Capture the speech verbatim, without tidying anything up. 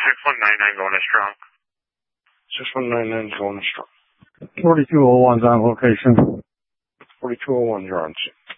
six one nine nine going to strong. six one nine nine is going to strong. forty-two oh one's on location. forty-two oh one, you're on scene.